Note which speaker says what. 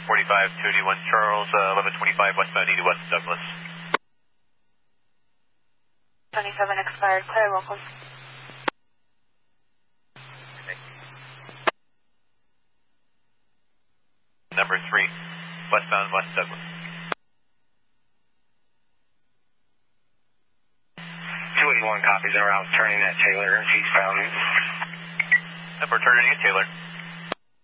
Speaker 1: 281 Charles, 1125 westbound east West Douglas.
Speaker 2: 27 expired, clear, welcome.
Speaker 1: Number 3, westbound West Douglas.
Speaker 3: 281 copies, en route, turning at Taylor, eastbound.
Speaker 1: We're turning at Taylor.